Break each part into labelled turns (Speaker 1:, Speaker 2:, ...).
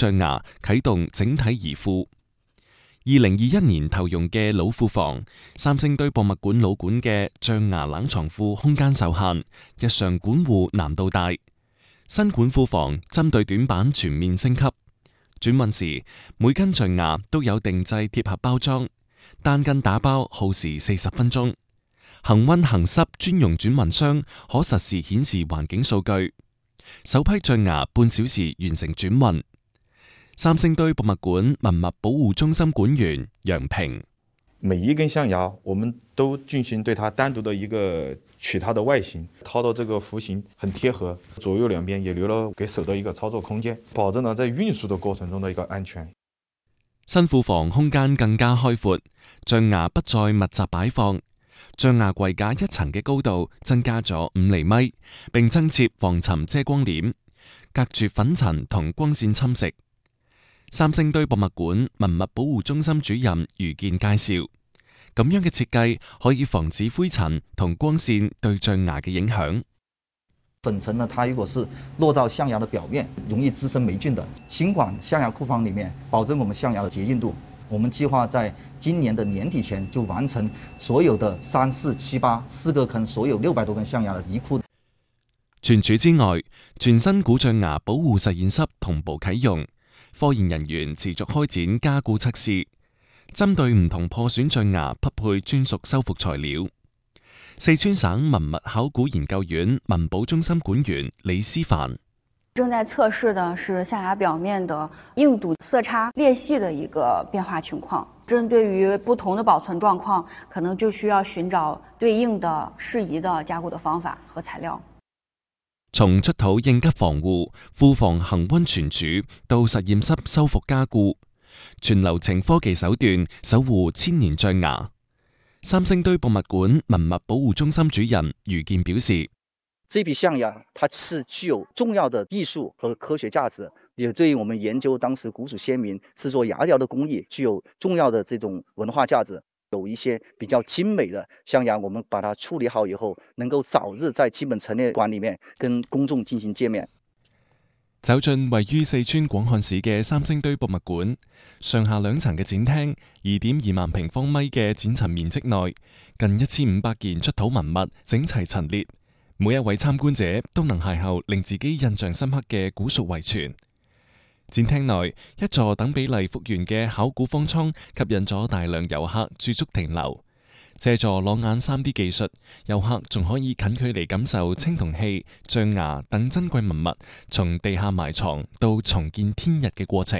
Speaker 1: 象牙啟動整體移庫。2021年投用嘅老庫房，三星堆博物館老館嘅象牙冷藏庫空間受限，日常管護難度大。新館庫房針對短板全面升級，轉運時每斤象牙都有定製貼合包裝，單斤打包耗時40分鐘。恒溫恒濕專用轉運箱可實時顯示環境數據，首批象牙半小時完成轉運。三星堆博物館文物保護中心館員楊平：
Speaker 2: 每一根象牙，我們都進行對它單獨的一個取它的外形，掏到這個弧形很貼合，左右兩邊也留了給手的一個操作空間，保證了在運輸的過程中的一個安全。
Speaker 1: 新庫房空間更加開闊，象牙不再密集擺放，象牙櫃架一層嘅高度增加咗5厘米，並增設防塵遮光簾，隔絕粉塵同光線侵蝕。三星堆博物館文物保護中心主任余健介紹，咁樣嘅設計可以防止灰塵同光線對象牙嘅影響。
Speaker 3: 粉塵呢，它如果是落到象牙的表面，容易滋生霉菌的。新款象牙庫房裡面，保證我們象牙的潔淨度。我們計劃在今年的年底前就完成所有的3、4、7、8 4個坑，所有600多根象牙的移庫。
Speaker 1: 除此之外，全新古象牙保護實驗室同步啟用。科研人員持續開展加固測試，針對唔同破損象牙匹配專屬修復材料。四川省文物考古研究院文保中心館員李思凡：
Speaker 4: 正在測試的是象牙表面的硬度、色差、裂隙的一個變化情況。針對於不同的保存狀況，可能就需要尋找對應的適宜的加固的方法和材料。
Speaker 1: 從出土應急防護、庫房恒溫存儲到實驗室修復加固，全流程科技手段守護千年象牙。三星堆博物館文物保護中心主任余健表示：
Speaker 3: 這批象牙它是具有重要的藝術和科學價值，也對於我們研究當時古蜀先民製作牙雕的工藝具有重要的這種文化價值。有一些比較精美的象牙，我們把它處理好以後，能夠早日在基本陳列館裡面跟公眾進行見面。
Speaker 1: 走進位於四川廣漢市嘅三星堆博物館，上下2層嘅展廳，2.2萬平方米嘅展陳面積內，近1500件出土文物整齊陳列，每一位參觀者都能邂逅令自己印象深刻嘅古蜀遺存。展廳內一座等比例復原嘅考古方艙吸引咗大量遊客駐足停留。借助裸眼 3D 技術，遊客仲可以近距離感受青銅器、象牙等珍貴文物從地下埋藏到重見天日嘅過程。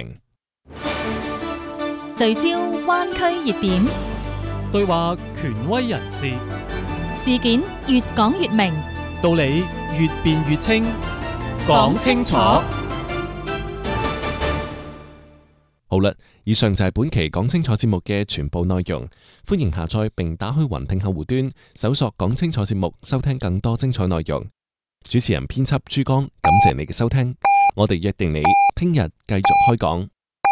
Speaker 5: 聚焦灣區熱點，
Speaker 6: 對話權威人士，
Speaker 5: 事件越講越明，
Speaker 6: 道理越辯越清，講清楚。
Speaker 1: 好啦，以上就係本期講清楚節目嘅全部內容。歡迎下載並打開雲聽客戶端，搜索講清楚節目，收聽更多精彩內容。主持人編輯朱江，感謝你嘅收聽。我哋約定你聽日繼續開講。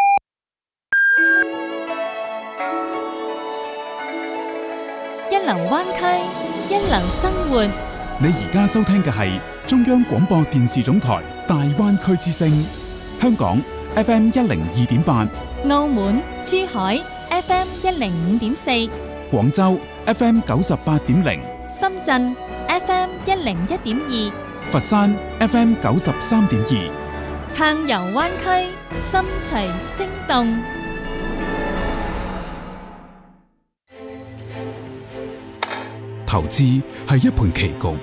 Speaker 5: 一流灣區，一流生活。
Speaker 7: 你而家收聽嘅係中央廣播電視總台大灣區之聲，香港FM 102.8，
Speaker 5: 澳門、珠海 FM 105.4，
Speaker 7: 廣州 FM 98.0，
Speaker 5: 深圳 FM 101.2，
Speaker 7: 佛山 FM 93.2，
Speaker 5: 撐遊灣區，心隨聲動。
Speaker 7: 投資係一盤棋局，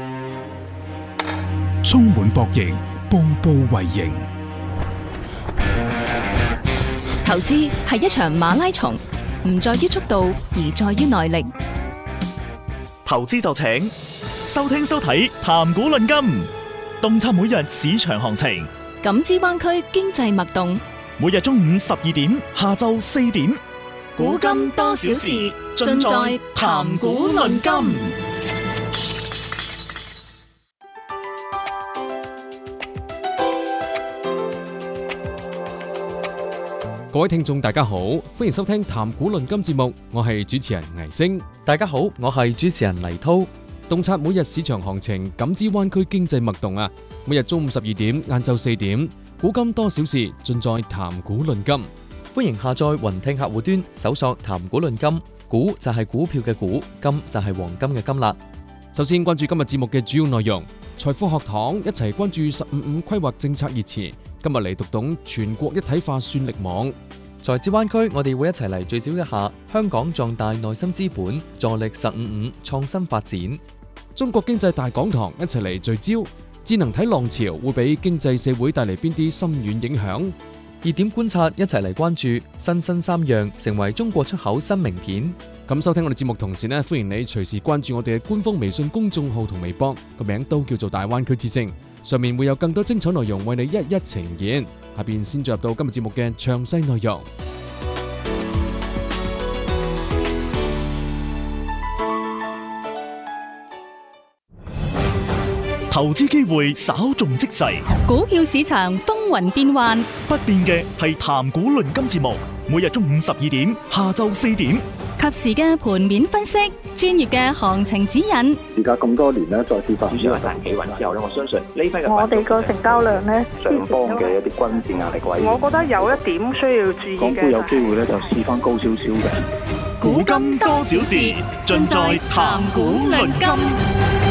Speaker 7: 充滿博弈，步步為營。
Speaker 8: 投資係一場馬拉松，唔在於速度，而在於耐力。
Speaker 9: 投資就請收聽收睇談股論金，洞察每日市場行情，
Speaker 8: 感知灣區經濟脈動。
Speaker 9: 每日中午12點，下晝4點，
Speaker 8: 古今多少事，盡在談股論金。
Speaker 6: 各位聽眾大家好，歡迎收聽談股論金節目，我係主持人倪星。
Speaker 10: 大家好，我係主持人黎濤。
Speaker 6: 洞察每日市場行情，感知灣區經濟脈動啊！每日中午12點、晏晝4點， 古今多少事，盡在談古論今。
Speaker 10: 歡迎下載雲聽客戶端，搜索談古論今。股就係股票嘅股，金就係黃金嘅金啦。
Speaker 6: 首先關注今日節目嘅主要內容，財富學堂一齊關注15規劃政策熱詞。今日嚟讀懂全國一體化算力網。
Speaker 10: 財智灣區，我哋會一齊嚟聚焦一下香港壯大內心資本，助力15創新發展。
Speaker 6: 中國經濟大講堂一齊嚟聚焦智能體浪潮會俾經濟社會帶嚟邊啲深遠影響。
Speaker 10: 熱點觀察一齊嚟關注新3樣成為中國出口新名片。
Speaker 6: 咁收聽我哋節目同時呢，歡迎你隨時關注我哋嘅官方微信公眾號同微博，個名都叫做大灣區之聲，上面會有更多精彩內容為你一一呈現。下邊先進入到今日節目嘅詳細內容。
Speaker 9: 投資機會稍縱即逝，
Speaker 5: 股票市場風雲變幻，
Speaker 9: 不變嘅係談股論金節目，每日中午12點，下晝4點，
Speaker 5: 及時嘅盤面分析，專業嘅行情指引。
Speaker 11: 而家咁多年咧，再次發展
Speaker 12: 企穩之後咧，我相信呢批嘅
Speaker 13: 我哋個成交量咧，
Speaker 11: 上方嘅一啲均線壓力位，
Speaker 13: 我覺得有一點需要注意嘅。
Speaker 11: 港股有機會咧就試翻高少少嘅。
Speaker 9: 古今多少事，盡在談股論金。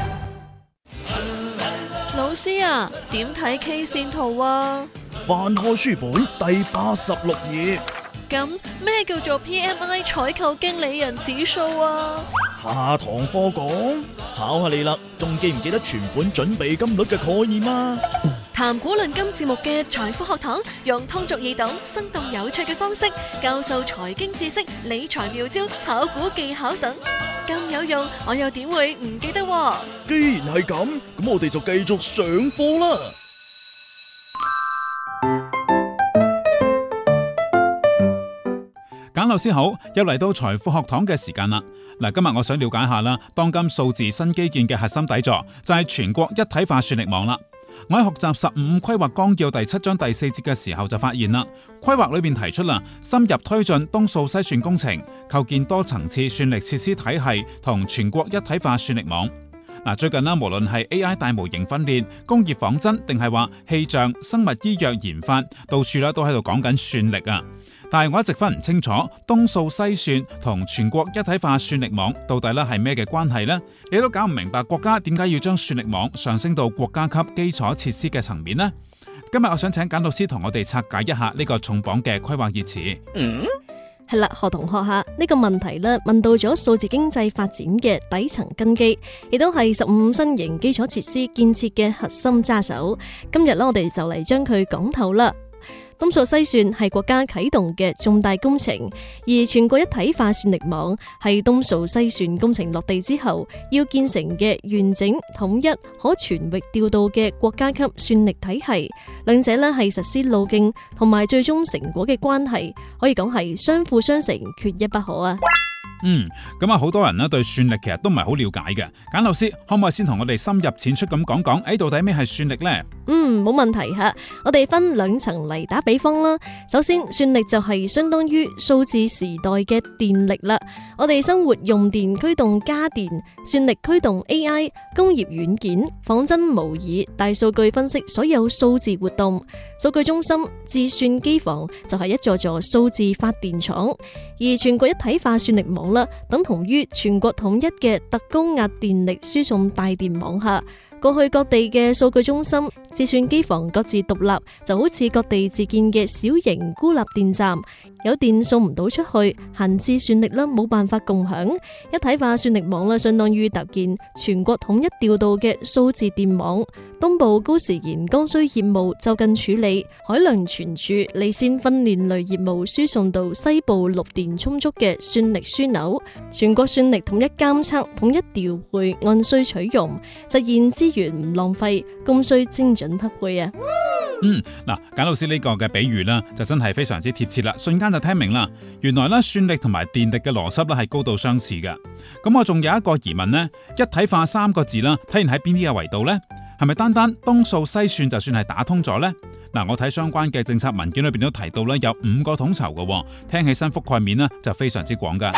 Speaker 14: 老師啊，點睇 K 線圖啊？
Speaker 9: 翻開書本第86頁。
Speaker 14: 咁咩叫做 PMI 採購經理人指數啊？
Speaker 9: 下堂課講，考下你啦，仲記唔記得存款準備金率嘅概念啊？
Speaker 14: 談股論金節目嘅財富學堂，用通俗易懂、生動有趣嘅方式教授財經知識、理財妙招、炒股技巧等，咁有用，我又點會唔記得喎？
Speaker 9: 既然係咁，咁我哋就繼續上課啦。
Speaker 7: 簡老師好，又嚟到財富學堂嘅時間啦。嗱，今日我想了解下啦，當今數字新基建嘅核心底座就係全國一體化算力網啦。我喺學習15規劃綱要第7章第4節嘅時候就發現啦，規劃裏邊提出啦，深入推進東數西算工程，構建多層次算力設施體系同全國一體化算力網。嗱，最近啦，無論係 AI 大模型訓練、工業仿真，定係話氣象、生物醫藥研發，到處啦都喺度講緊算力啊。但係我一直分唔清楚東數西算同全國一體化算力網到底咧係咩嘅關係呢？你都搞唔明白國家點解要將算力網上升到國家級基礎設施嘅層面呢？今日我想請簡老師同我哋拆解一下呢個重磅嘅規劃熱詞。
Speaker 15: 係啦，學同學下呢個問題咧，問到咗數字經濟發展嘅底層根基，亦都係15新型基礎設施建設嘅核心揸手。今日咧，我哋就嚟將佢講透啦。東數西算係國家啟動嘅重大工程，而全國一體化算力網係東數西算工程落地之後要建成嘅完整、統一、可全域調度嘅國家級算力體系。兩者呢係實施路徑同埋最終成果嘅關係，可以講係相輔相成，缺一不可啊！
Speaker 7: 咁啊，好多人呢對算力其實都唔係好了解嘅。簡老師可唔可以先同我哋深入淺出咁講講，到底咩係算力呢？
Speaker 15: 冇問題吓。我哋分2層嚟打比方啦。首先，算力就係相當於數字時代嘅電力啦。我哋生活用電驅動家電，算力驅動 AI、工業軟件、仿真模擬、大數據分析所有數字活動。數據中心、計算機房就係一座座數字發電廠，而全國一體化算力網啦，等同於全國統一嘅特高壓電力輸送大電網下。過去各地嘅數據中心、計算機房各自獨立，就好似各地自建嘅小型孤立電站，有電送唔到出去，閒置算力啦冇辦法共享。一體化算力網啦，相當於搭建全國統一調度嘅數字電網。東部高時延剛需業務就近處理，海量存儲、離線訓練類業務輸送到西部綠電充足嘅算力樞紐。全國算力統一監測、統一調配，按需取用，實現資源唔浪費，供需精準匹配啊！
Speaker 7: 簡老師呢個嘅比喻啦，就真係非常之貼切啦，瞬間就聽明啦。原來咧算力同埋電力嘅邏輯咧係高度相似嘅。咁我仲有一個疑問呢，一體化3個字啦，體現喺邊啲嘅維度呢？係咪單單東數西算就算係打通咗呢？我睇相關嘅政策文件裏邊都提到咧，有5個統籌嘅，聽起身覆蓋面呢就非常之廣噶。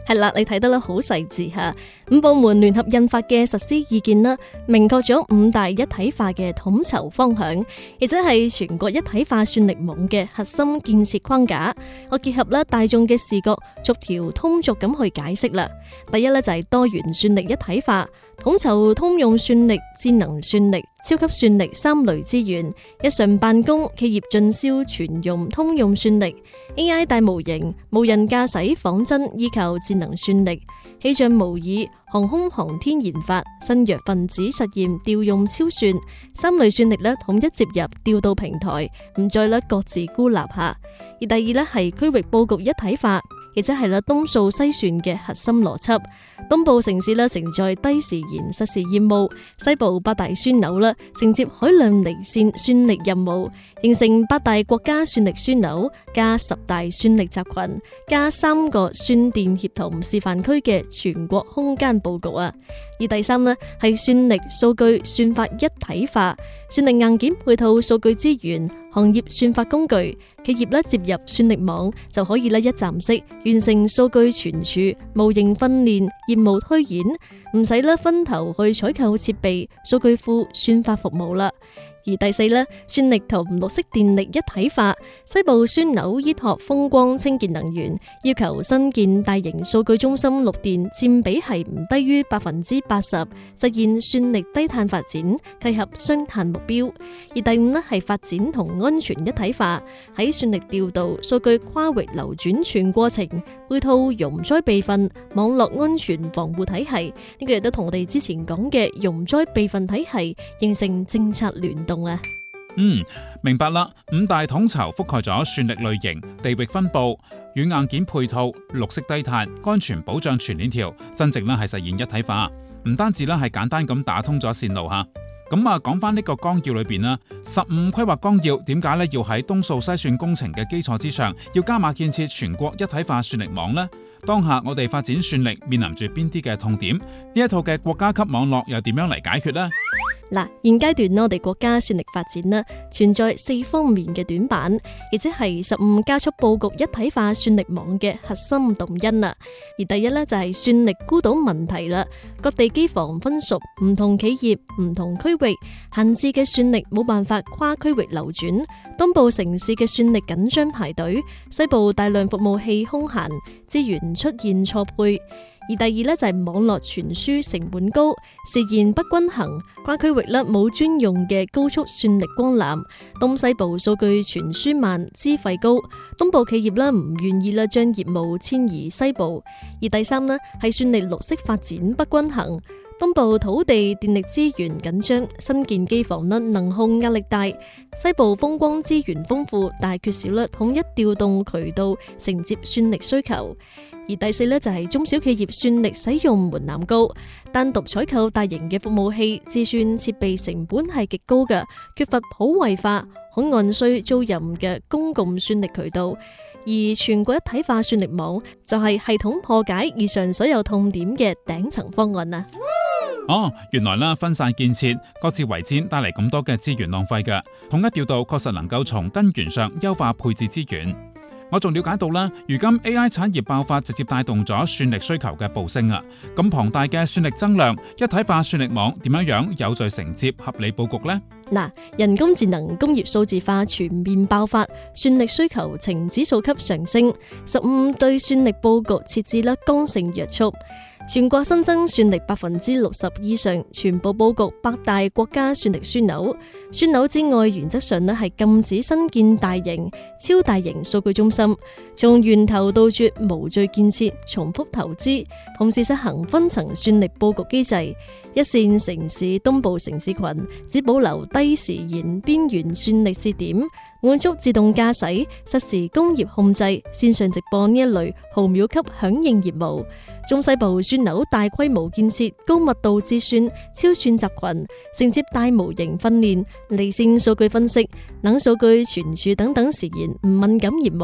Speaker 15: 係啦，你睇得啦好細緻吓。五部門聯合印發嘅實施意見啦，明確咗5大一體化嘅統籌方向，亦即係全國一體化算力網嘅核心建設框架。我結合啦大眾嘅視覺，逐條通俗咁去解釋啦。第一咧就係多元算力一體化，統籌通用算力、智能算力、超級算力3類資源，日常辦公、企業進銷全用通用算力。AI 大模型、無人駕駛仿真依靠智能算力，氣象模擬、航空航天研發、新藥分子實驗調用超算3類算力咧統一接入調度平台，唔再咧各自孤立下。而第二咧係區域佈局一體化，亦即係東數西算嘅核心邏輯。東部城市承載低時延實時業務，西部8大樞紐承接海量離線算力任務，形成8大國家算力樞紐加10大算力集群加3個算電協同示範區嘅全國空間佈局啊。而第三係算力數據算法一體化，算力硬件配套數據資源、行業算法工具，企業接入算力網就可以一站式完成數據存儲、模型訓練、業務推演，唔使分頭去採購設備、數據庫、算法服務啦。而第四算力同綠色電力一體化，西部樞紐依託風光清潔能源，要求新建大型數據中心綠電佔比係唔低於80%，實現算力低碳發展，契合雙碳目標。而第五係發展同安全一體化，喺算力調度、數據跨域流轉全過程，配套容災備份、網絡安全防護體系，呢個亦都同我哋之前講嘅容災備份體系形成政策聯動。
Speaker 7: 明白啦。5大統籌覆蓋咗算力類型、地域分佈、軟硬件配套、綠色低碳、安全保障全鏈條，真正係實現一體化。唔單止係簡單咁打通咗線路吓。咁講翻呢個綱要裏邊啦，15規劃綱要點解要喺東數西算工程嘅基礎之上，要加碼建設全國一體化算力網呢？當下我哋發展算力面臨住邊啲嘅痛點？呢一套嘅國家級網絡又點樣嚟解決呢？
Speaker 15: 嗱，現階段我哋國家算力發展存在4方面嘅短板，亦即係15加速佈局一體化算力網嘅核心動因啦。而第一就係算力孤島問題啦，各地機房分屬唔同企業、唔同區域，閒置嘅算力冇辦法跨區域流轉，東部城市嘅算力緊張排隊，西部大量服務器空閒，資源出現錯配。而第二就係網絡傳輸成本高，時延不均衡，跨區域冇專用嘅高速算力光纜，東西部數據傳輸慢，資費高，東部企業唔願意將業務遷移西部。而第三係算力綠色發展不均衡，東部土地電力資源緊張，新建機房能耗壓力大，西部風光資源豐富，但係缺少統一調動渠道承接算力需求。而第四就係中小企業算力使用門檻高，單獨採購大型嘅服務器，自算設備成本係極高嘅，缺乏普惠化，可按需租賃嘅公共算力渠道。而全國一體化算力網就係系統破解以上所有痛點嘅頂層方案啊！
Speaker 7: 原來分散建設，各自為戰，帶嚟咁多嘅資源浪費嘅，統一調度確實能夠從根源上優化配置資源。我仲了解到啦，如今 AI 產業爆發，直接帶動咗算力需求嘅暴升啊！咁龐大嘅算力增量，一體化算力網點樣有序承接、合理佈局呢？
Speaker 15: 人工智能、工業數字化全面爆發，算力需求呈指數級上升。15對算力佈局設置剛性約束。全國新增算力60%以上，全部佈局8大國家算力樞紐。樞紐之外，原則上係禁止新建大型、超大型數據中心，從源頭杜絕無序建設、重複投資，同時實行分層算力佈局機制。一線城市東部城市群只保留低時延邊緣算力節點，滿足自動駕駛、實時工業控制、線上直播呢一類毫秒級響應業務。中西部樞紐大規模建設高密度自算、超算集群，承接大模型訓練、離線數據分析、冷數據存儲等等時延唔敏感業務。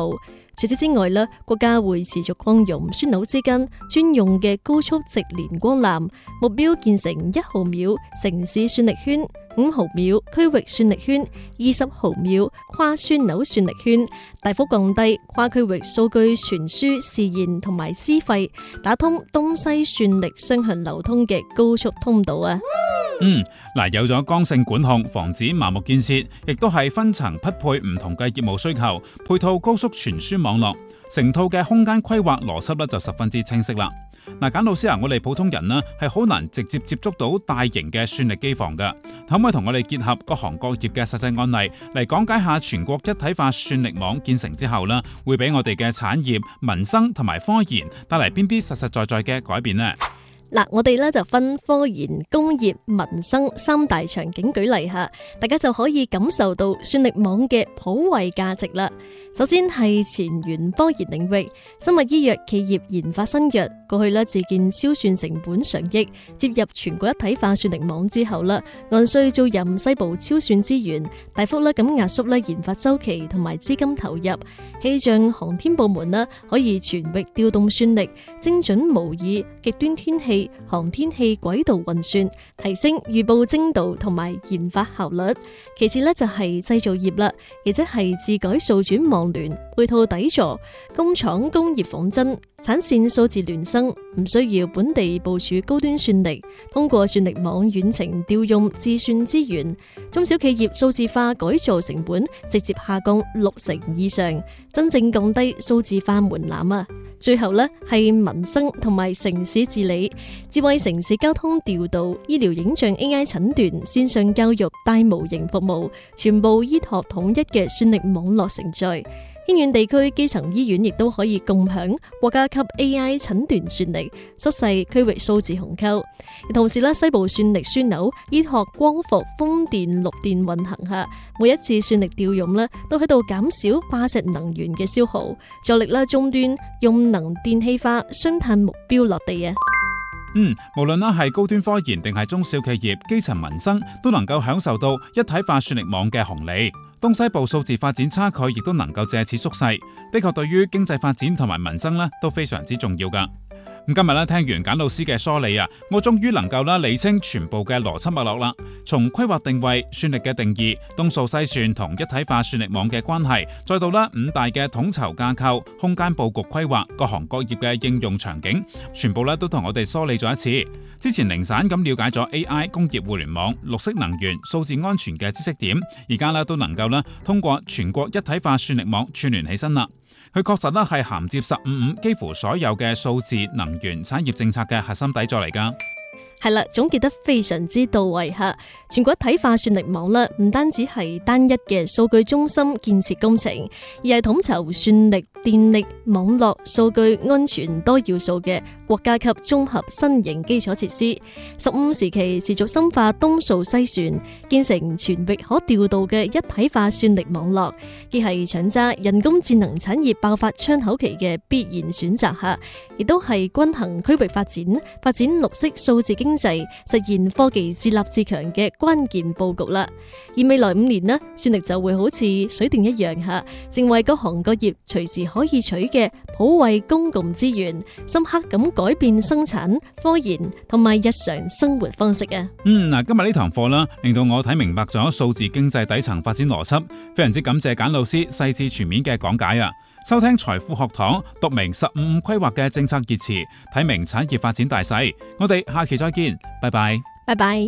Speaker 15: 除此之外咧，國家會持續擴容樞紐之間專用嘅高速直連光纜，目標建成1毫秒城市算力圈、5毫秒區域算力圈、20毫秒跨樞紐算力圈，大幅降低跨區域數據傳輸試驗同埋資費，打通東西算力雙向流通嘅高速通道啊！
Speaker 7: 有咗剛性管控，防止盲目建設，亦都係分層匹配唔同嘅業務需求，配套高速傳輸網絡，成套嘅空間規劃邏輯咧就十分之清晰啦。簡老師啊，我哋普通人呢係好難直接接觸到大型嘅算力機房㗎，可唔可以同我哋結合各行各業嘅實際案例嚟講解下全國一體化算力網建成之後呢，會俾我哋嘅產業、民生同埋科研帶嚟邊啲實實在在嘅改變呢？
Speaker 15: 我哋咧就分科研、工業、民生3大場景舉例下，大家就可以感受到算力網嘅普惠價值啦。首先係前沿科研領域，生物醫藥企業研發新藥，過去自建超算成本上億，接入全國一體化算力網之後按需租賃西部超算資源，大幅咁壓縮研發周期同埋資金投入。氣象航天部門可以全域調動算力，精準模擬極端天氣、航天器軌道運算，提升預報精度同埋研發效率。其次就係製造業啦，亦即係自改數轉網聯，配套底座，工廠工業仿真，產線數字孿生，唔需要本地部署高端算力，通過算力網遠程調用自算資源，中小企業數字化改造成本直接下降60%以上，真正降低數字化門檻啊！最後係民生同埋城市治理，智慧城市交通調度、醫療影像 AI 診斷、線上教育大模型服務，全部依託統一嘅算力網絡承載。偏遠地區基層醫院亦都可以共享國家級 AI 診斷算力，縮細區域數字鴻溝。同時西部算力樞紐依託光伏、風電、綠電運行下，每一次算力調用都喺度減少化石能源嘅消耗，助力終端用能電氣化雙碳目標落地啊！
Speaker 7: 無論係高端科研定係中小企業、基層民生，都能夠享受到一體化算力網嘅紅利。東西部數字發展差距亦都能夠借此縮細，的確對於經濟發展同埋民生都非常之重要噶。今日聽完簡老師嘅梳理啊，我終於能夠理清全部嘅邏輯脈絡啦。從規劃定位、算力嘅定義、東數西算同一體化算力網嘅關係，再到5大嘅統籌架構、空間佈局規劃、各行各業嘅應用場景，全部都同我哋梳理咗一次。之前零散咁了解咗 AI、工業互聯網、綠色能源、數字安全嘅知識點，而家都能夠通過全國一體化算力網串聯起身啦。佢確實係銜接15幾乎所有嘅數字能源產業政策嘅核心底座嚟㗎。
Speaker 15: 係啦，總結得非常之到位吓。全國一體化算力網唔單止係單一嘅數據中心建設工程，而係統籌算力、電力、網絡、數據安全多要素嘅國家級綜合新型基礎設施。15時期持續深化東數西算，建成全域可調度嘅一體化算力網絡，既係搶揸人工智能產業爆發窗口期嘅必然選擇吓，亦都係均衡區域發展綠色數字經濟，實現科技自立自強嘅關鍵佈局啦。而未來5年算力就會好似水電一樣吓，成為各行各業隨時可以取嘅普惠公共資源，深刻咁改變生產、科研同埋日常生活方式啊！
Speaker 7: 今日呢堂課令到我睇明白咗數字經濟底層發展邏輯，非常之感謝簡老師細緻全面嘅講解啊！收聽財富學堂，讀明15規劃嘅政策熱詞，睇明產業發展大勢。我哋下期再見，拜拜，
Speaker 15: 拜拜。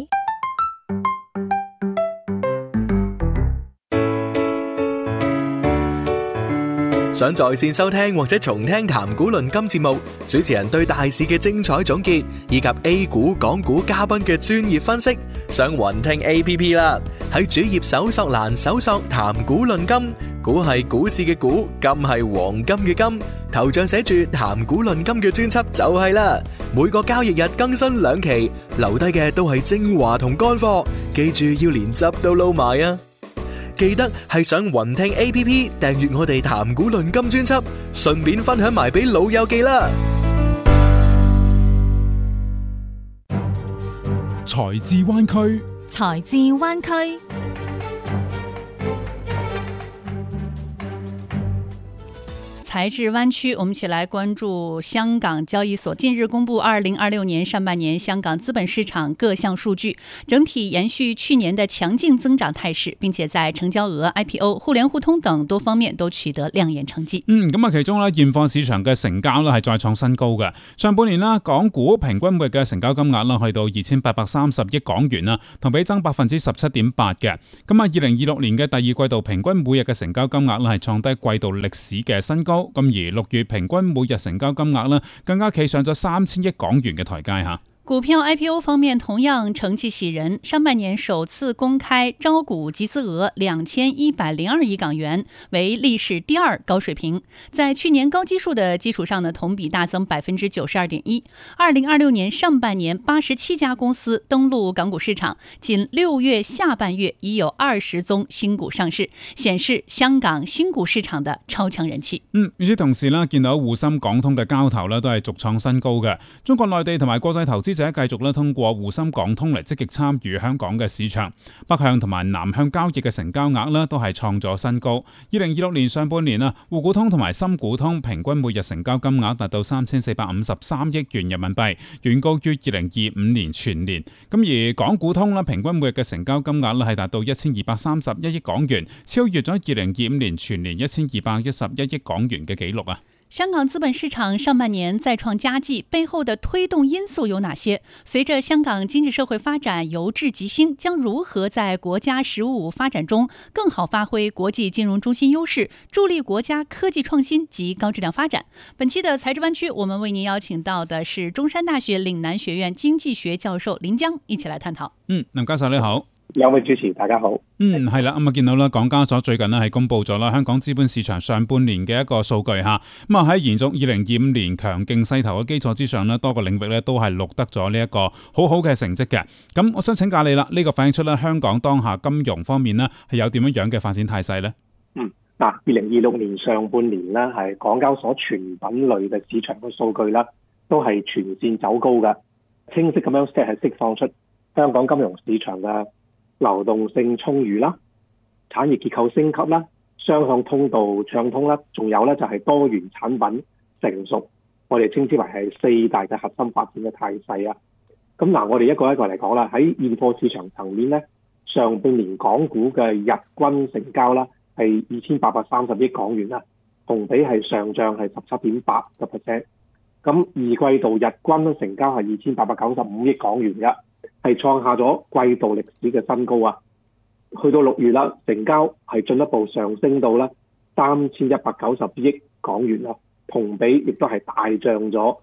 Speaker 16: 想在線收聽或者重聽談股論金節目，主持人對大市嘅精彩總結，以及 A 股、港股嘉賓嘅專業分析，上雲聽 APP 啦。喺主頁搜索欄搜索談股論金，股係股市嘅股，金係黃金嘅金，頭像寫住談股論金嘅專輯就係啦。每個交易日更新2期，留低嘅都係精華同乾貨，記住要連汁都撈埋啊！記得係上雲聽 APP 訂閱我哋談股論金專輯，順便分享埋俾老友記啦。
Speaker 7: 財智灣區，
Speaker 5: 財智灣區。
Speaker 17: 財智灣區，我們一起來關注香港交易所近日公布2026年上半年香港資本市場各項數據，整體延續去年的強勁增長態勢，並且在成交額、IPO、互聯互通等多方面都取得亮眼成績。
Speaker 7: 咁啊，其中咧現貨市場嘅成交咧係再創新高嘅。上半年啦，港股平均每日嘅成交金額啦去到2830億港元啦，同比增17.8%嘅。咁啊，2026年嘅第二季度平均每日嘅成交金額咧係創低季度歷史嘅新高。咁而6月平均每日成交金額咧更加企上咗3000億港元嘅台階嚇。
Speaker 17: 股票 IPO 方面同樣成績喜人，上半年首次公開招股集資額2102億港元，為歷史第二高水平。在去年高基數的基礎上呢，同比大增92.1%。2026年上半年87家公司登陸港股市場，僅6月下半月已有20宗新股上市，顯示香港新股市場的超強人氣。
Speaker 7: 與此同時呢，見到滬深港通嘅交投呢都係續創新高嘅。中國內地同埋國際投資者繼續咧通過滬深港通嚟積極參與香港嘅市場，北向同埋南向交易嘅成交額咧都係創咗新高。2026年上半年啊，滬股通同埋深股通平均每日成交金額達到3453億元人民幣，遠高於2025年全年。咁而港股通咧平均每日嘅成交金額咧係達到1231億港元，超越咗2025年全年1211億港元嘅紀錄啊！
Speaker 17: 香港資本市場上半年再創佳績，背後的推動因素有哪些？隨着香港經濟社會發展由治及興，將如何在國家實務發展中更好發揮國際金融中心優勢，助力國家科技創新及高質量發展？本期的財智灣區，我們為您邀請到的是中山大學嶺南學院經濟學教授林江，一起來探討。
Speaker 7: 林教授你好。
Speaker 11: 兩位主持大家好。
Speaker 7: 係啦，咁啊見到啦，港交所最近咧係公布咗啦香港資本市場上半年嘅一個數據吓，咁啊喺延續2025年強勁勢頭嘅基礎之上咧，多個領域咧都係錄得咗呢一個好好嘅成績嘅。咁我想請教你啦，呢個反映出咧香港當下金融方面咧係有點樣嘅發展態勢咧
Speaker 11: ？2026年上半年咧係港交所全品類嘅市場嘅數據啦，都係全線走高嘅，清晰咁樣係釋放出香港金融市場嘅流動性充裕啦，產業結構升級啦，雙向通道暢通啦，仲有咧就係多元產品成熟，我哋稱之為係4大嘅核心發展嘅態勢啊。咁嗱，我哋一個一個嚟講啦。喺現貨市場層面咧，上半年港股嘅日均成交啦係2830億港元啦，同比係上漲係17.8%。咁二季度日均成交係2895億港元嘅，係創下咗季度歷史嘅新高啊！去到6月啦，成交係進一步上升到啦3190億港元啦，同比亦都係大漲咗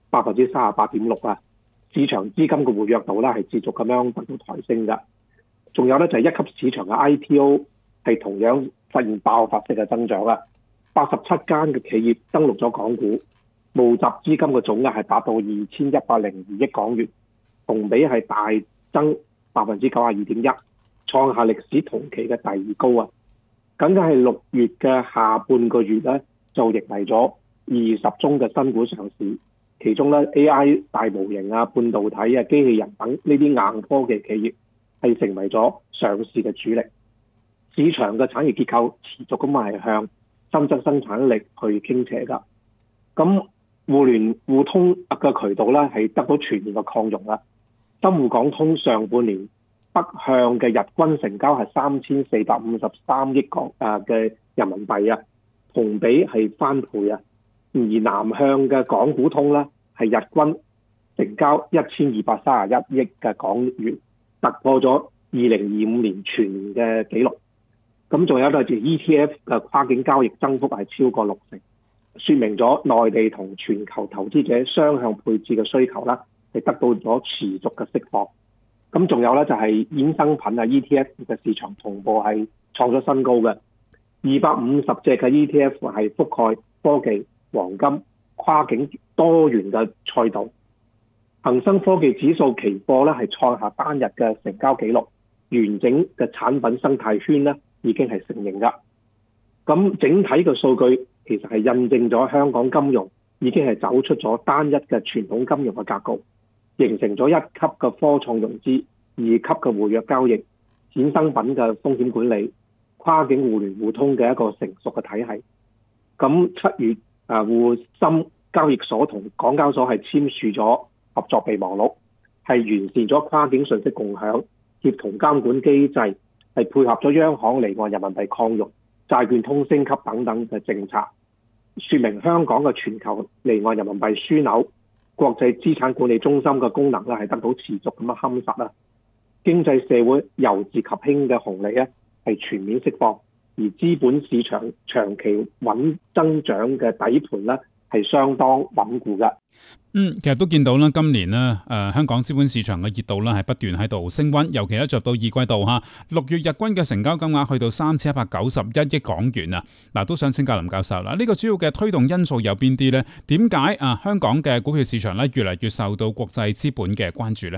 Speaker 11: 38.6%啊！市場資金嘅活躍度咧係持續咁樣得到抬升㗎。仲有咧就係一級市場嘅 IPO 係同樣實現爆發式嘅增長啦，87間嘅企業登陸咗港股，募集資金嘅總額係達到2102億港元。同比係大增92.1%，創下歷史同期嘅第二高啊！僅僅係6月嘅下半個月咧，就迎嚟咗20宗嘅新股上市，其中咧 AI 大模型啊、半導體啊、機器人等呢啲硬科技企業係成為咗上市嘅主力。市場嘅產業結構持續咁係向新增生產力去傾斜㗎。咁互聯互通嘅渠道咧係得到全面嘅擴容啦。深滬港通上半年北向嘅日均成交係3453億嘅人民幣啊，同比係翻倍啊。而南向嘅港股通咧係日均成交1231億嘅港元，突破咗2025年全年嘅紀錄。咁仲有就係 ETF 嘅跨境交易增幅係超過60%，說明咗內地同全球投資者雙向配置嘅需求啦，係得到咗持續嘅釋放。咁仲有咧就係衍生品啊 ETF 嘅市場同步係創咗新高嘅，250隻嘅 ETF 係覆蓋科技、黃金、跨境多元嘅賽道。恒生科技指數期貨咧係創下單日嘅成交紀錄，完整嘅產品生態圈咧已經係成型㗎。咁整體嘅數據其實係印證咗香港金融已經係走出咗單一嘅傳統金融嘅格局，形成咗1級嘅科創融資、2級嘅活躍交易、衍生品嘅風險管理、跨境互聯互通嘅一個成熟嘅體系。 咁7月滬深交易所同港交所係簽署咗合作備忘錄，係完善咗跨境信息共享、協同監管機制，係配合咗央行離岸人民幣擴容、債券通升級等等嘅政策，說明香港嘅全球離岸人民幣樞紐、國際資產管理中心嘅功能咧係得到持續咁樣夯實啦。經濟社會由治及興嘅紅利咧係全面釋放，而資本市場長期穩增長嘅底盤咧係相當穩固嘅。
Speaker 7: 其實都見到啦，今年呢，香港資本市場嘅熱度咧係不斷喺度升溫，尤其咧着到二季度嚇，6月日均嘅成交金額去到3191億港元啊！嗱，都想請教林教授啦，呢個主要嘅推動因素有邊啲呢？點解香港嘅股票市場咧越嚟越受到國際資本嘅關注呢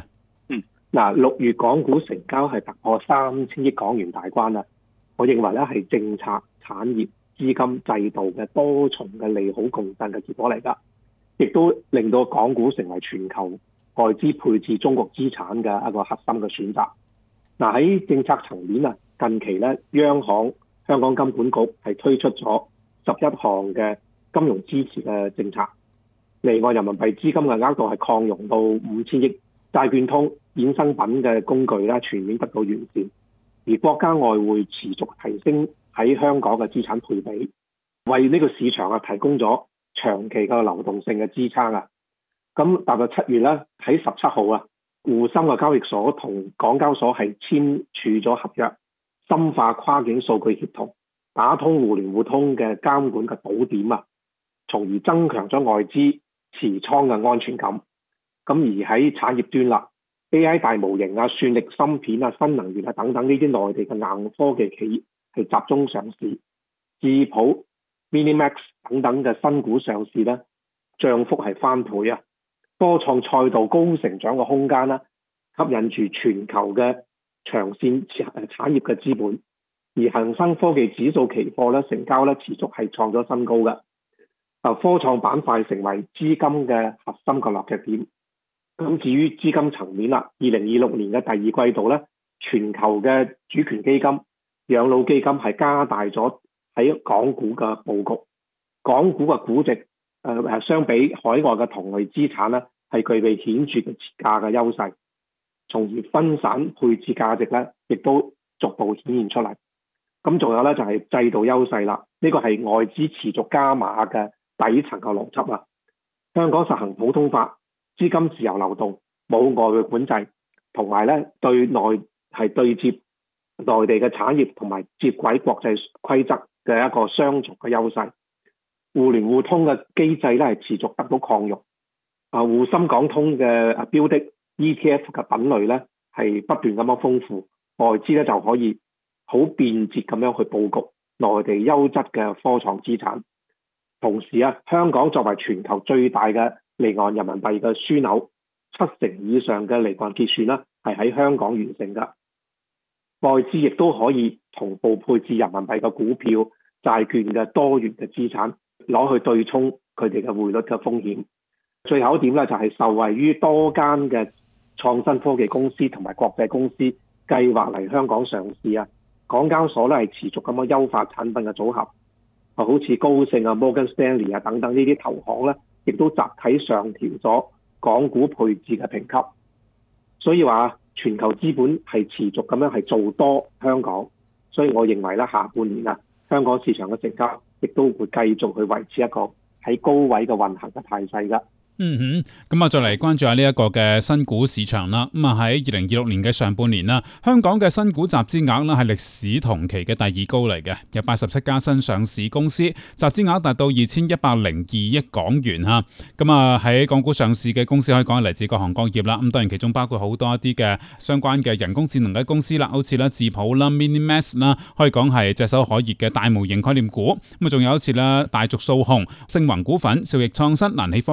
Speaker 11: ？6月港股成交係突破3000億港元大關啦，我認為咧係政策、產業、資金制度嘅多重嘅利好共振嘅結果嚟㗎。亦都令到港股成為全球外資配置中國資產嘅一個核心嘅選擇。喺政策層面啊，近期咧，央行、香港金管局係推出咗11項嘅金融支持嘅政策，離岸人民幣資金嘅額度係擴容到5000億，債券通、衍生品嘅工具咧全面得到完善，而國家外匯持續提升喺香港嘅資產配比，為呢個市場提供咗長期嘅流動性嘅支撐啊！咁踏入7月咧，喺17號啊，滬深嘅交易所同港交所係簽署咗合約，深化跨境數據協同，打通互聯互通嘅監管嘅堵點啊，從而增強咗外資持倉嘅安全感。咁而喺產業端啦 ，AI 大模型啊、算力芯片啊、新能源啊等等呢啲內地嘅硬科技企業係集中上市，智普、Minimax 等等嘅新股上市咧，漲幅係翻倍啊！科創賽道高成長嘅空間啦，吸引住全球嘅長線產業嘅資本。而恒生科技指數期貨咧成交咧持續係創咗新高嘅。科創板塊成為資金嘅核心嘅落腳點。咁至於資金層面啦，2026年嘅第二季度咧，全球嘅主權基金、養老基金係加大咗喺港股嘅佈局，港股嘅估值相比海外嘅同類資產咧，係具備顯著嘅持價嘅優勢，從而分散配置價值咧，亦都逐步顯現出嚟。咁仲有咧就係制度優勢啦，呢個係外資持續加碼嘅底層嘅邏輯啦。香港實行普通法，資金自由流動，冇外匯管制，同埋咧對接內地嘅產業同埋接軌國際規則嘅一個雙重嘅優勢。互聯互通嘅機制咧係持續得到擴容。滬深港通嘅標的 ETF 嘅品類咧係不斷咁樣豐富，外資咧就可以好便捷咁樣去佈局內地優質嘅科創資產。同時香港作為全球最大嘅離岸人民幣嘅樞紐，70%以上嘅離岸結算啦係喺香港完成㗎。外資亦都可以同步配置人民幣嘅股票、債券嘅多元嘅資產，攞去對沖佢哋嘅匯率嘅風險。最後一點咧就係受惠於多間嘅創新科技公司同埋國際公司計劃嚟香港上市啊，港交所咧係持續咁樣優化產品嘅組合，好似高盛啊、Morgan Stanley 啊等等呢啲投行咧，亦都集體上調咗港股配置嘅評級。所以話全球資本係持續咁樣係做多香港，所以我認為咧下半年香港市場嘅成交亦都會繼續去維持一個喺高位嘅運行嘅態勢㗎。
Speaker 7: 咁再嚟關注下呢一個嘅新股市場啦。喺2026年嘅上半年啦，香港嘅新股集資額咧係歷史同期嘅第二高嚟嘅，有87家新上市公司，集資額達到2102億港元吓。喺港股上市嘅公司可以講係嚟自各行各業啦。當然其中包括好多一啲嘅相關嘅人工智能嘅公司啦，好似啦智普啦、Minimax 啦，可以講係炙手可熱嘅大模型概念股。仲有好似啦大族數控、盛宏股份、兆易創新、蘭禧科技等等。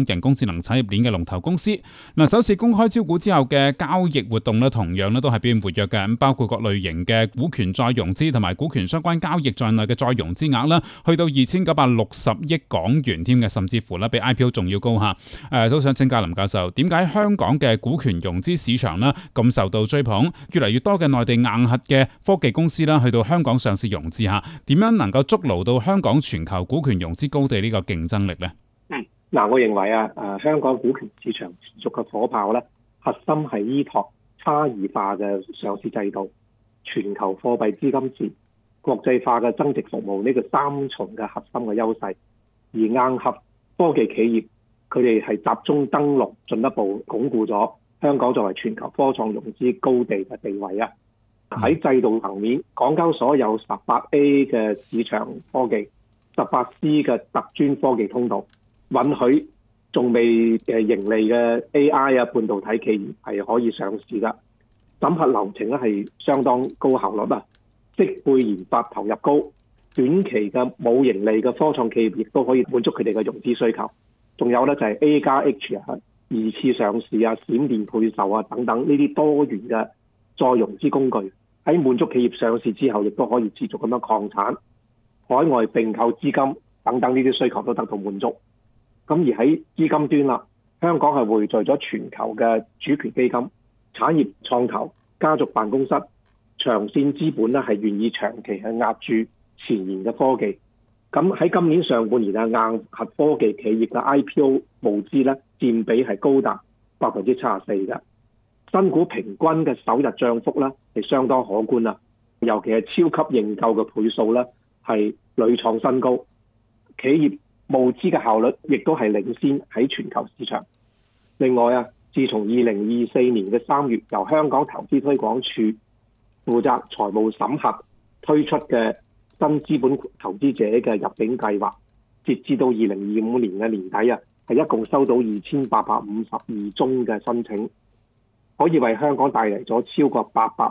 Speaker 7: 響人工智能產業鏈嘅龍頭公司。首次公開招股之後嘅交易活動咧，同樣咧都係表現活躍嘅，咁包括各類型嘅股權再融資同埋股權相關交易在內嘅再融資額啦，去到2960億港元添嘅，甚至乎咧比 IPO 仲要高嚇。都想請教林教授，點解香港嘅股權融資市場咧咁受到追捧？越嚟越多嘅內地硬核嘅科技公司啦，去到香港上市融資嚇，點樣能夠築牢到香港全球股權融資高地呢個競爭力呢？
Speaker 11: 我認為香港股權市場持續嘅火炮咧，核心係依託差異化嘅上市制度、全球貨幣資金池、國際化嘅增值服務呢個三重嘅核心嘅優勢。而硬核科技企業佢哋係集中登陸，進一步鞏固咗香港作為全球科創融資高地嘅地位啊！喺制度層面，港交所有18A 嘅市場科技、18C 嘅特專科技通道，允許仲未盈利嘅 AI 半導體企業係可以上市㗎。審核流程咧係相當高效率啊，適配研發投入高，短期嘅冇盈利嘅科創企業亦都可以滿足佢哋嘅融資需求。仲有咧就係 A+H 二次上市閃電配售等等呢啲多元嘅再融資工具，喺滿足企業上市之後，亦都可以持續咁樣擴產、海外併購資金等等呢啲需求都得到滿足。咁而喺資金端啦，香港係匯聚咗全球嘅主權基金、產業創投、家族辦公室、長線資本咧係願意長期係押注前沿嘅科技。咁喺今年上半年硬核科技企業嘅 IPO 募資咧佔比係高達74%嘅，新股平均嘅首日漲幅咧係相當可觀啊！尤其係超級認購嘅倍數咧係屢創新高，企業募資嘅效率亦都係領先喺全球市場。另外自從2024年嘅3月由香港投資推廣署負責財務審核推出嘅新資本投資者嘅入境計劃，截至到2025年嘅年底係一共收到2852宗嘅申請，可以為香港帶嚟咗超過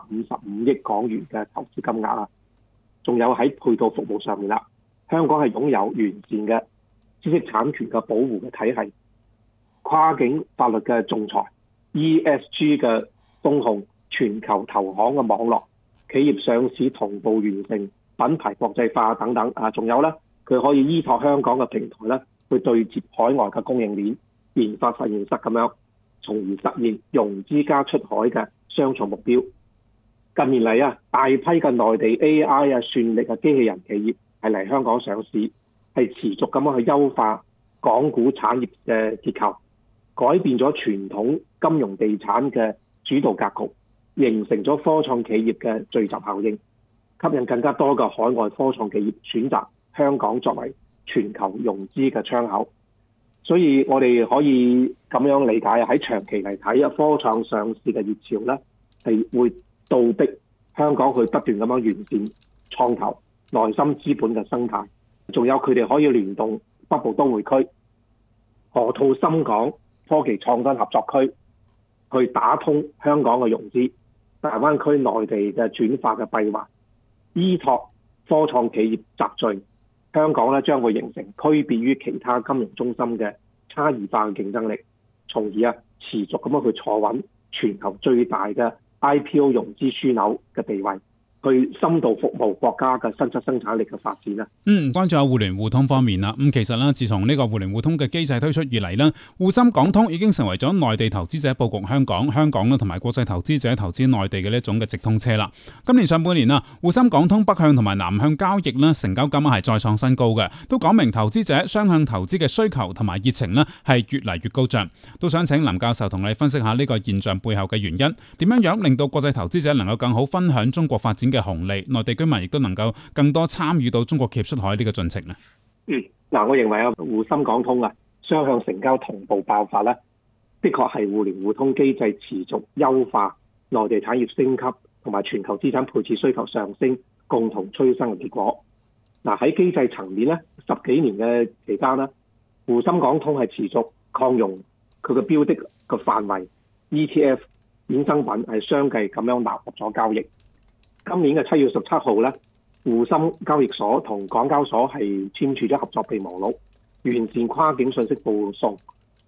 Speaker 11: 855億港元嘅投資金額啊！仲有喺配套服務上面啦，香港係擁有完善嘅知識產權嘅保護嘅體系、跨境法律嘅仲裁、ESG 嘅風控、全球投行嘅網絡、企業上市同步完成、品牌國際化等等仲有咧，佢可以依託香港嘅平台咧，去對接海外嘅供應鏈、研發實驗室咁樣，從而實現融資加出海嘅雙重目標。近年嚟大批嘅內地 AI 算力機器人企業係嚟香港上市，係持續咁樣去優化港股產業嘅結構，改變咗傳統金融地產嘅主導格局，形成咗科創企業嘅聚集效應，吸引更加多嘅海外科創企業選擇香港作為全球融資嘅窗口。所以我哋可以咁樣理解喺長期嚟睇科創上市嘅熱潮咧，係會倒逼香港去不斷咁樣完善創投、內心資本嘅生態。仲有佢哋可以聯動北部都會區、河套深港科技創新合作區，去打通香港嘅融資、大灣區內地嘅轉化嘅閉環，依託科創企業集聚，香港咧將會形成區別於其他金融中心嘅差異化嘅競爭力，從而持續咁樣去坐穩全球最大嘅 IPO 融資樞紐嘅地位，去深度服務國家嘅新質生產力嘅發展啦。
Speaker 7: 關注下互聯互通方面啦。其實咧，自從呢個互聯互通嘅機制推出以嚟咧，滬深港通已經成為咗內地投資者佈局香港啦同埋國際投資者投資內地嘅呢一種嘅直通車啦。今年上半年滬深港通北向同埋南向交易咧，成交金額係再創新高嘅，都講明投資者雙向投資嘅需求同埋熱情咧係越嚟越高漲。都想請林教授同你分析下呢個現象背後嘅原因，點樣令到國際投資者能夠更好分享中國發展嘅紅利，內地居民亦都能夠更多參與到中國企業出海呢個進程呢？
Speaker 11: 我認為滬深港通雙向成交同步爆發咧，的確係互聯互通機制持續優化內地產業升級同埋全球資產配置需求上升共同催生嘅結果。喺機制層面咧，10幾年嘅期間咧，滬深港通係持續擴容佢嘅標的嘅範圍 ，ETF 衍生品係相繼咁樣納入咗交易。今年嘅7月17號咧，滬深交易所同港交所係簽署咗合作備忘錄，完善跨境信息報送，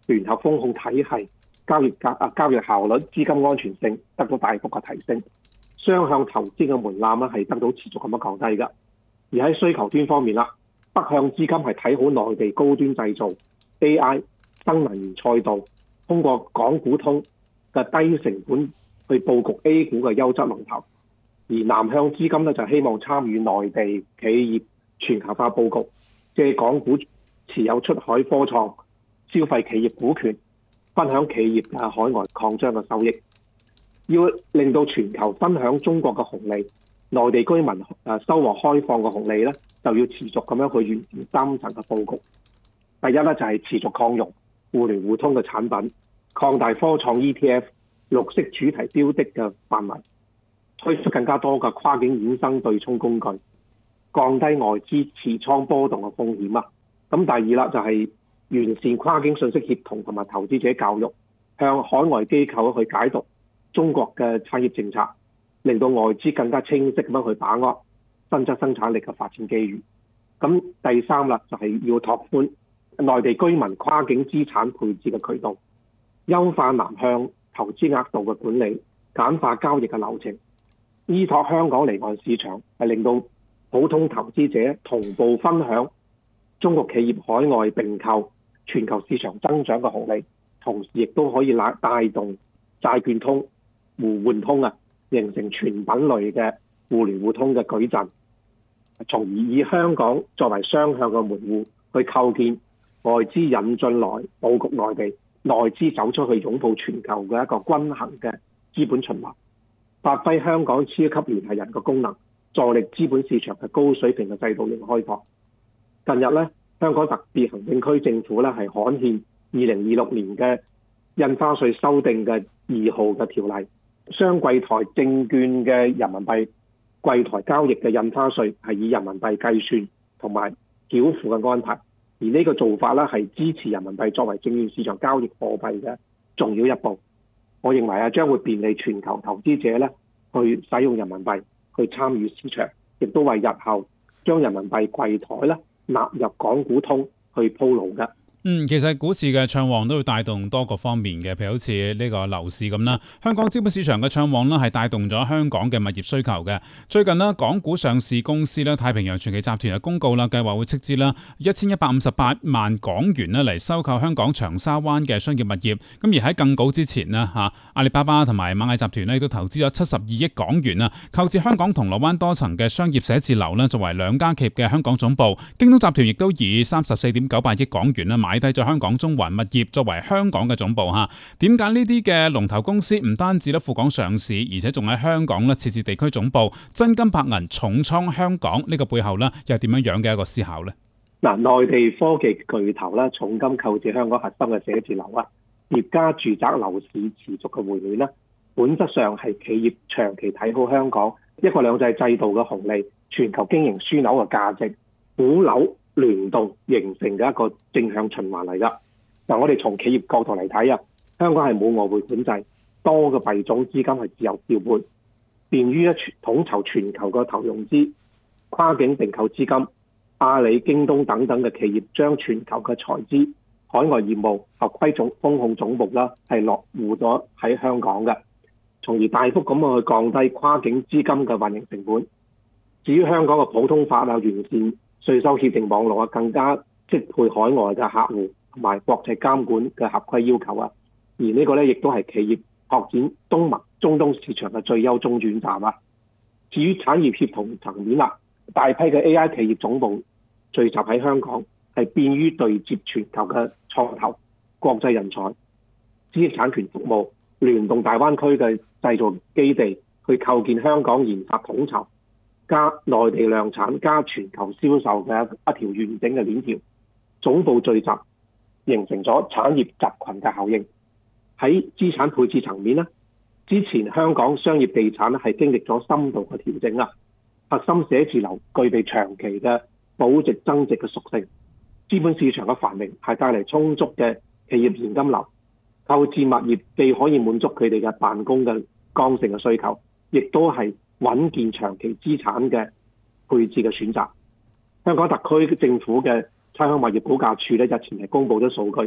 Speaker 11: 聯合風控體系、交易效率、資金安全性得到大幅嘅提升，雙向投資嘅門檻係得到持續咁樣降低㗎。而喺需求端方面啦，北向資金係睇好內地高端製造、AI、新能源賽道，通過港股通嘅低成本去佈局 A 股嘅優質龍頭。而南向資金咧就希望參與內地企業全球化佈局，借港股持有出海科創、消費企業股權，分享企業嘅海外擴張嘅收益。要令到全球分享中國嘅紅利，內地居民收穫開放嘅紅利咧，就要持續咁樣去完善三層嘅佈局。第一咧就係持續擴容互聯互通嘅產品，擴大科創 ETF、綠色主題標的嘅範圍，推出更加多嘅跨境衍生對沖工具，降低外資持倉波動嘅風險啊！咁第二啦就係完善跨境信息協同同埋投資者教育，向海外機構去解讀中國嘅產業政策，令到外資更加清晰咁樣去把握新質生產力嘅發展機遇。咁第三啦就係要拓寬內地居民跨境資產配置嘅渠道，優化南向投資額度嘅管理，簡化交易嘅流程，依託香港離岸市場，係令到普通投資者同步分享中國企業海外併購、全球市場增長嘅紅利，同時亦都可以帶動債券通、互換通啊，形成全品類嘅互聯互通嘅矩陣，從而以香港作為雙向嘅門戶，去構建外資引進來佈局內地，內資走出去擁抱全球嘅一個均衡嘅資本循環，發揮香港超級聯繫人嘅功能，助力資本市場嘅高水平嘅制度型開拓。近日咧，香港特別行政區政府咧係刊憲2026年嘅印花稅修訂嘅2號嘅條例，雙櫃台證券嘅人民幣櫃台交易嘅印花稅係以人民幣計算同埋繳付嘅安排。而呢個做法咧係支持人民幣作為證券市場交易貨幣嘅重要一步。我認為將會便利全球投資者咧去使用人民幣去參與市場，亦都為日後將人民幣櫃台咧納入港股通去鋪路嘅。
Speaker 7: 其實股市嘅暢旺都會帶動多個方面嘅，譬如好似呢個樓市咁啦。香港資本市場嘅暢旺啦，係帶動咗香港嘅物業需求嘅。最近呢，港股上市公司咧太平洋傳奇集團嘅公告啦，計劃會斥資啦1158萬港元咧嚟收購香港長沙灣嘅商業物業。咁而喺更早之前呢，阿里巴巴同埋螞蟻集團咧亦都投資咗72億港元啊，購置香港銅鑼灣多層嘅商業寫字樓啦，作為兩家企業嘅香港總部。京東集團亦都以34.98億港元啦買低咗香港中環物業作為香港嘅總部嚇。點解呢啲嘅龍頭公司唔單止咧赴港上市，而且仲喺香港咧設置地區總部，真金白銀重倉香港？呢個背後咧又係點樣樣嘅一個思考呢？
Speaker 11: 嗱，內地科技巨頭咧重金購置香港核心嘅寫字樓啊，疊加住宅樓市持續嘅回暖咧，本質上係企業長期睇好香港一國兩制制度嘅紅利、全球經營樞紐嘅價值、股樓聯動形成嘅一個正向循環嚟㗎。嗱，我哋從企業角度嚟睇啊，香港係冇外匯管制，多嘅幣種資金係自由調撥，便於統籌全球嘅投融資、跨境併購資金。阿里、京東等等嘅企業將全球嘅財資、海外業務合規風控總部啦，係落戶咗喺香港嘅，從而大幅咁去降低跨境資金嘅運營成本。至於香港嘅普通法啊、完善稅收協定網絡啊，更加適配海外嘅客戶同埋國際監管嘅合規要求啊。而呢個咧亦都係企業拓展東盟、中東市場嘅最優中轉站啊。至於產業協同層面啦，大批嘅 AI 企業總部聚集喺香港，係便於對接全球嘅創投、國際人才、知識產權服務，聯動大灣區嘅製造基地，去構建香港研發統籌、加內地量產、加全球銷售嘅一條完整嘅鏈條。總部聚集，形成咗產業集群嘅效應。喺資產配置層面咧，之前香港商業地產咧係經歷咗深度嘅調整啦。核心寫字樓具備長期嘅保值增值嘅屬性，資本市場嘅繁榮係帶嚟充足嘅企業現金流，購置物業既可以滿足佢哋嘅辦公嘅剛性嘅需求，亦都係穩健長期資產嘅配置嘅選擇。香港特區政府嘅差餉物業估價署咧日前係公布咗數據，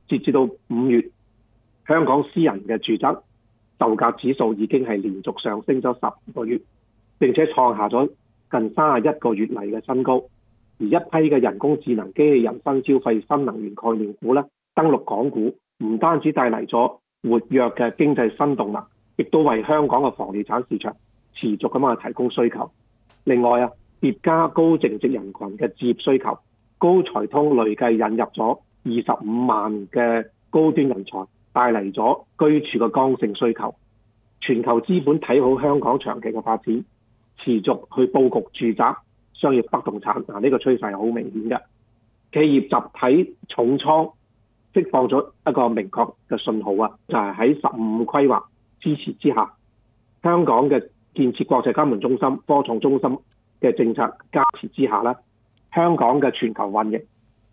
Speaker 11: 截至到5月，香港私人嘅住宅售價指數已經係連續上升咗12個月，並且創下咗近31個月嚟嘅新高。而一批嘅人工智能、機器人、新消費、新能源概念股咧登陸港股，唔單止帶嚟咗活躍嘅經濟新動能，亦都為香港嘅房地產市場持續咁啊提供需求。另外啊，疊加高淨值人群嘅置業需求，高才通累計引入咗25萬嘅高端人才，帶嚟咗居住嘅剛性需求。全球資本睇好香港長期嘅發展，持續去佈局住宅、商業不動產。呢個趨勢係好明顯嘅。企業集體重倉釋放咗一個明確嘅信號啊，就係喺15規劃支持之下，香港嘅建設國際金融中心、科創中心嘅政策加持之下咧，香港嘅全球運營